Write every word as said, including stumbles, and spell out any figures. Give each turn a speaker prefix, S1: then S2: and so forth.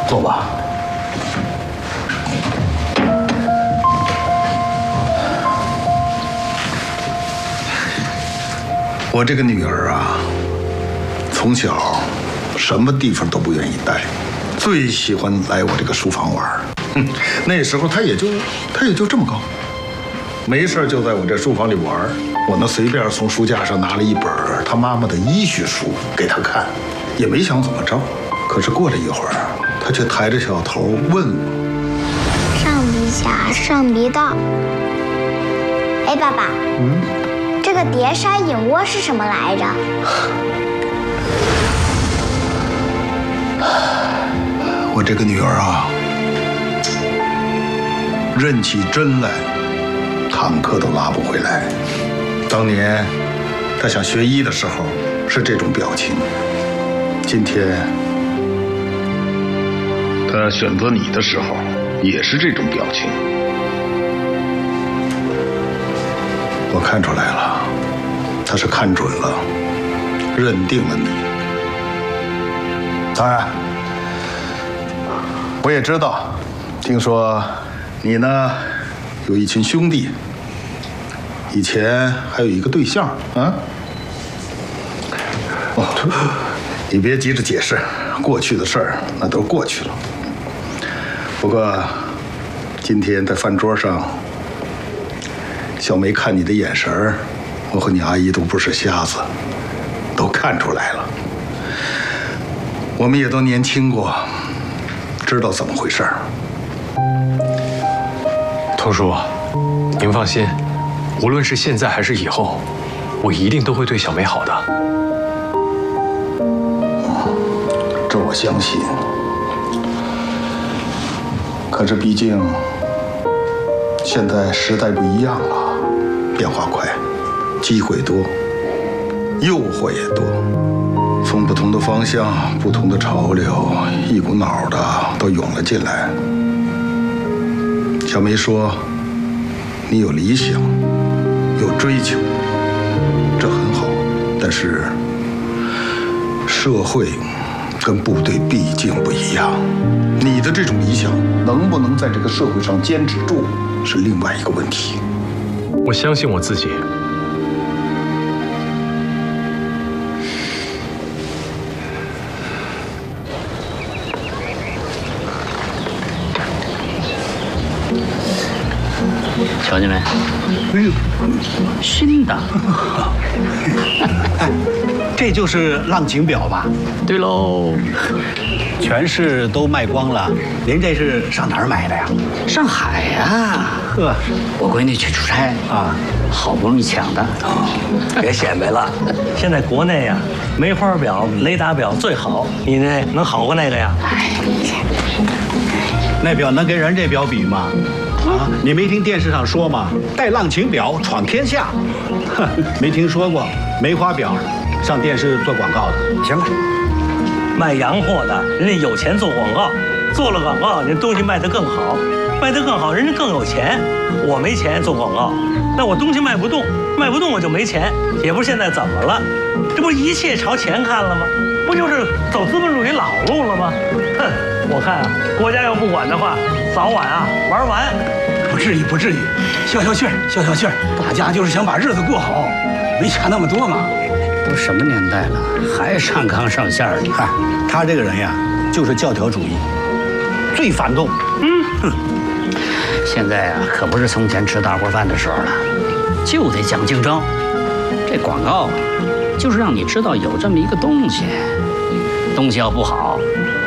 S1: 坐吧。我这个女儿啊，从小什么地方都不愿意待，最喜欢来我这个书房玩。哼，那时候她也就她也就这么高，没事就在我这书房里玩。我呢随便从书架上拿了一本她妈妈的医学书给她看，也没想怎么着。可是过了一会儿，她却抬着小头问我：
S2: 上鼻峡，上鼻道。哎，爸爸，嗯，这个碟山隐窝是什么来着？
S1: 我这个女儿啊，认起真来，坦克都拉不回来。当年她想学医的时候是这种表情，今天她选择你的时候也是这种表情。我看出来了，她是看准了，认定了你。当然，我也知道，听说你呢有一群兄弟，以前还有一个对象啊。哦，你别急着解释，过去的事儿那都过去了。不过今天在饭桌上，小梅看你的眼神儿，我和你阿姨都不是瞎子，都看出来了。我们也都年轻过，知道怎么回事儿。
S3: 童叔，您放心，无论是现在还是以后，我一定都会对小梅好的。
S1: 这我相信。可是毕竟现在时代不一样了，变化快，机会多，诱惑也多。从不同的方向、不同的潮流，一股脑的都涌了进来。小梅说：“你有理想，有追求，这很好。但是社会跟部队毕竟不一样，你的这种理想能不能在这个社会上坚持住，是另外一个问题。”
S3: 我相信我自己。
S4: 瞧见没？哎呦，新的。
S5: 哎，这就是浪琴表吧？
S4: 对喽，
S5: 全市都卖光了。您这是上哪儿买的呀？
S4: 上海呀。
S5: 呵，
S4: 我闺女去出差啊，好不容易抢的。
S6: 别显摆了，现在国内呀，梅花表、雷达表最好，你那能好过那个呀？哎，
S5: 那表能跟人这表比吗？啊，你没听电视上说吗？带浪琴表闯天下，哼，没听说过梅花表上电视做广告的。
S6: 行了，卖洋货的，人家有钱做广告，做了广告，人东西卖得更好，卖得更好，人家更有钱。我没钱做广告，那我东西卖不动，卖不动我就没钱，也不是现在怎么了，这不一切朝钱看了吗？不就是走资本主义老路了吗？哼，我看啊，国家要不管的话，早晚啊玩完。
S7: 不至于，不至于，消消气儿，消消气儿，大家就是想把日子过好，没差那么多嘛。
S4: 都什么年代了，还上纲上线的？
S5: 嗨，他这个人呀，就是教条主义，最反动。
S4: 嗯哼，现在啊，可不是从前吃大锅饭的时候了，就得讲竞争。这广告啊，就是让你知道有这么一个东西，东西要不好，